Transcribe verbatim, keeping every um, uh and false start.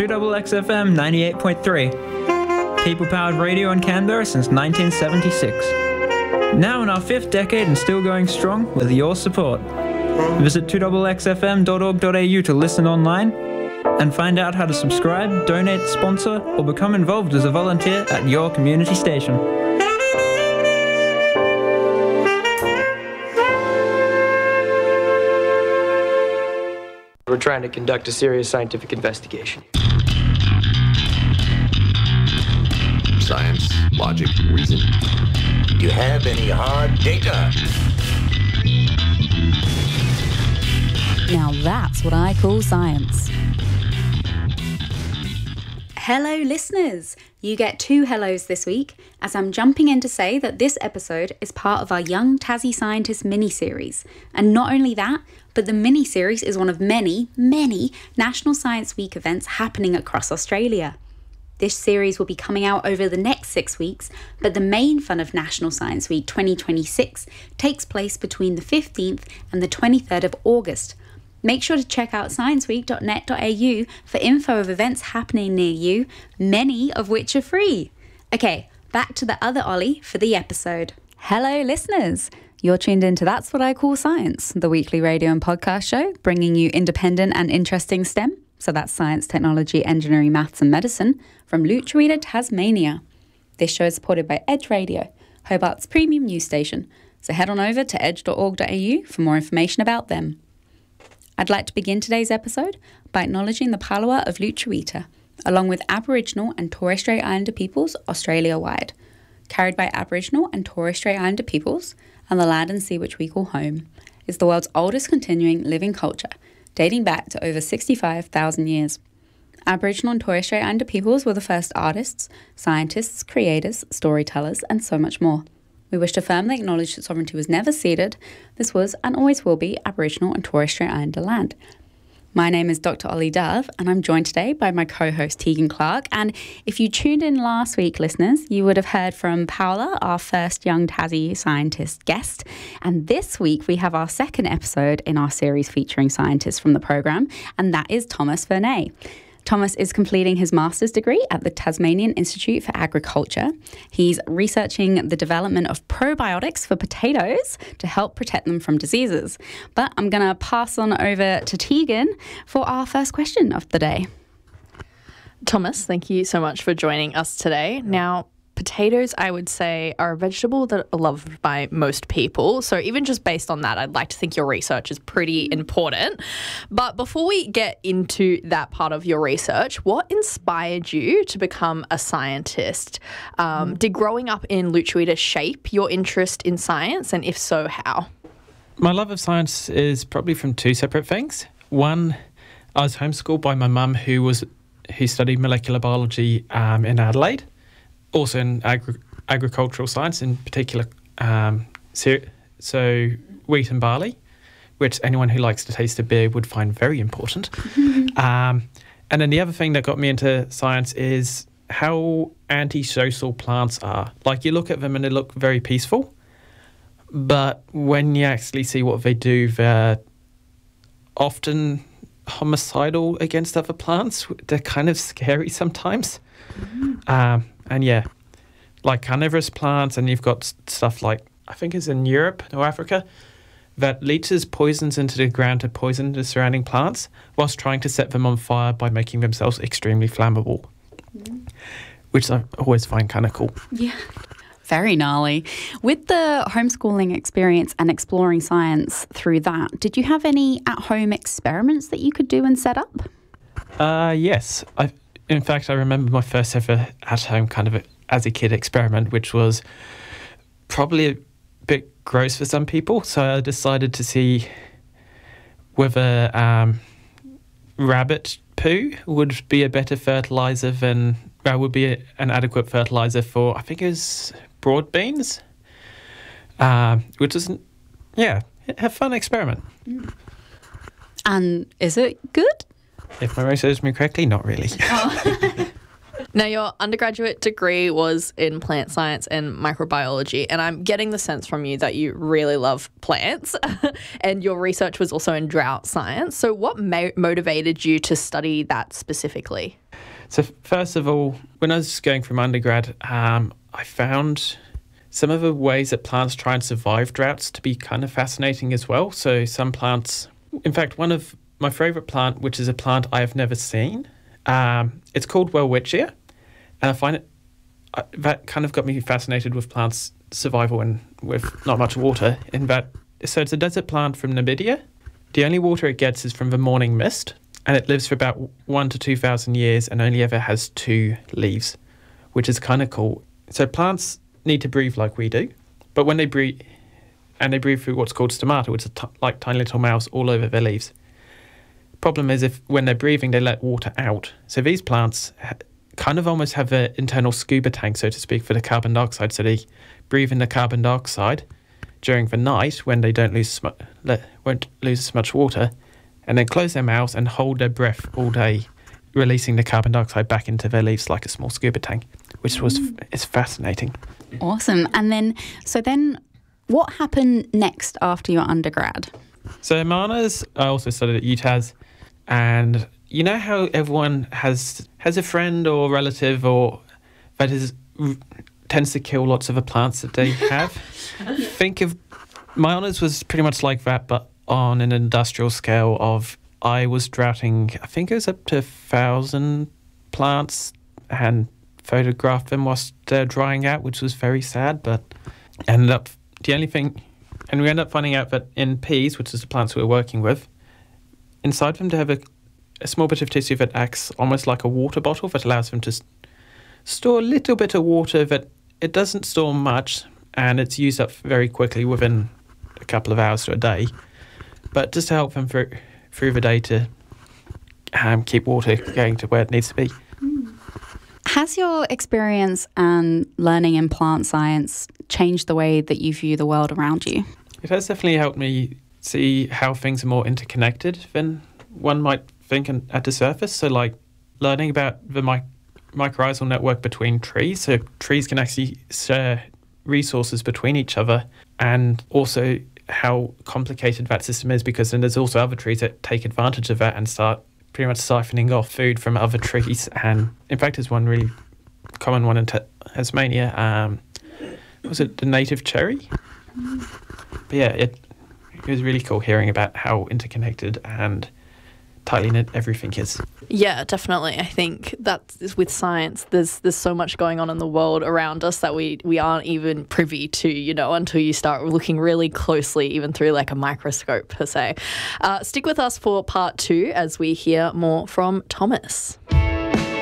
two X X F M ninety-eight point three. People-powered radio in Canberra since nineteen seventy-six. Now in our fifth decade and still going strong with your support. Visit two X X F M dot org dot a u to listen online and find out how to subscribe, donate, sponsor, or become involved as a volunteer at your community station. We're trying to conduct a serious scientific investigation. Science, logic, reason. Do you have any hard data? Now that's what I call science. Hello listeners! You get two hellos this week, as I'm jumping in to say that this episode is part of our Young Tassie Scientist mini-series. And not only that, but the mini-series is one of many, many National Science Week events happening across Australia. This series will be coming out over the next six weeks, but the main fun of National Science Week twenty twenty-six takes place between the fifteenth and the twenty-third of August. Make sure to check out science week dot net dot a u for info of events happening near you, many of which are free. Okay, back to the other Ollie for the episode. Hello listeners! You're tuned into That's What I Call Science, the weekly radio and podcast show bringing you independent and interesting STEM, so that's science, technology, engineering, maths and medicine, from Lutruwita, Tasmania. This show is supported by Edge Radio, Hobart's premium news station, so head on over to edge dot org dot a u for more information about them. I'd like to begin today's episode by acknowledging the Palawa of Lutruwita, along with Aboriginal and Torres Strait Islander peoples Australia-wide, carried by Aboriginal and Torres Strait Islander peoples, and the land and sea which we call home, is the world's oldest continuing living culture, dating back to over sixty-five thousand years. Aboriginal and Torres Strait Islander peoples were the first artists, scientists, creators, storytellers, and so much more. We wish to firmly acknowledge that sovereignty was never ceded. This was and always will be Aboriginal and Torres Strait Islander land. My name is Doctor Ollie Dove, and I'm joined today by my co-host Tegan Clark. And if you tuned in last week, listeners, you would have heard from Paola, our first Young Tassie Scientist guest. And this week we have our second episode in our series featuring scientists from the program, and that is Thomas Vernay. Thomas is completing his master's degree at the Tasmanian Institute for Agriculture. He's researching the development of probiotics for potatoes to help protect them from diseases. But I'm going to pass on over to Tegan for our first question of the day. Thomas, thank you so much for joining us today. Now, potatoes, I would say, are a vegetable that are loved by most people. So even just based on that, I'd like to think your research is pretty important. But before we get into that part of your research, what inspired you to become a scientist? Um, mm. Did growing up in Lutruwita shape your interest in science? And if so, how? My love of science is probably from two separate things. One, I was homeschooled by my mum who was who studied molecular biology um, in Adelaide. Also in agri- agricultural science, in particular, um, so, so wheat and barley, which anyone who likes to taste a beer would find very important. um, and then the other thing that got me into science is how antisocial plants are. Like, you look at them and they look very peaceful, but when you actually see what they do, they're often homicidal against other plants. They're kind of scary sometimes. Mm-hmm. Um, And yeah, like carnivorous plants, and you've got stuff like, I think it's in Europe or Africa, that leaches poisons into the ground to poison the surrounding plants whilst trying to set them on fire by making themselves extremely flammable, mm. which I always find kind of cool. Yeah. Very gnarly. With the homeschooling experience and exploring science through that, did you have any at-home experiments that you could do and set up? Uh, yes. I In fact, I remember my first ever at-home kind of a, as a kid experiment, which was probably a bit gross for some people. So I decided to see whether um, rabbit poo would be a better fertilizer than, uh, would be a, an adequate fertilizer for, I think it was broad beans, uh, which is, yeah, a fun experiment. And is it good? If my research me correctly, not really. Oh. Now, your undergraduate degree was in plant science and microbiology, and I'm getting the sense from you that you really love plants, and your research was also in drought science. So what ma- motivated you to study that specifically? So first of all, when I was going through my undergrad, um, I found some of the ways that plants try and survive droughts to be kind of fascinating as well. So some plants, in fact, one of my favourite plant, which is a plant I have never seen, um, it's called Welwitschia, and I find it, uh, that kind of got me fascinated with plants' survival and with not much water. In that, so it's a desert plant from Namibia. The only water it gets is from the morning mist, and it lives for about one to two thousand years and only ever has two leaves, which is kind of cool. So plants need to breathe like we do, but when they breathe, and they breathe through what's called stomata, which is t- like tiny little mouths all over their leaves. Problem is, if when they're breathing, they let water out. So these plants ha- kind of almost have their internal scuba tank, so to speak, for the carbon dioxide. So they breathe in the carbon dioxide during the night when they don't lose sm- let, won't lose as much water, and then close their mouths and hold their breath all day, releasing the carbon dioxide back into their leaves like a small scuba tank, which was is fascinating. Awesome. And then, so then what happened next after your undergrad? So in my honours, I also studied at U T A S, and you know how everyone has has a friend or relative or that is tends to kill lots of the plants that they have? Think of, my honours was pretty much like that, but on an industrial scale of, I was droughting, I think it was up to a thousand plants, and photographed them whilst they're drying out, which was very sad, but ended up, the only thing, and we ended up finding out that in peas, which is the plants we were working with, inside them to have a, a small bit of tissue that acts almost like a water bottle that allows them to s- store a little bit of water that it doesn't store much, and it's used up very quickly within a couple of hours to a day, but just to help them through, through the day to um, keep water going to where it needs to be. Has your experience and learning in plant science changed the way that you view the world around you? It has definitely helped me see how things are more interconnected than one might think at the surface. So like learning about the mi- mycorrhizal network between trees. So trees can actually share resources between each other, and also how complicated that system is, because then there's also other trees that take advantage of that and start pretty much siphoning off food from other trees. And in fact, there's one really common one in Tasmania. Um, was it the native cherry? But yeah, it, it was really cool hearing about how interconnected and tightly knit everything is. Yeah, definitely. I think that with science, there's there's so much going on in the world around us that we, we aren't even privy to, you know, until you start looking really closely, even through like a microscope per se. Uh, stick with us for part two as we hear more from Thomas.